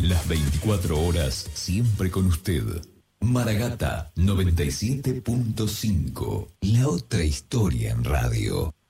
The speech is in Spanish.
Las 24 horas siempre con usted. Maragata 97.5. La otra historia en radio.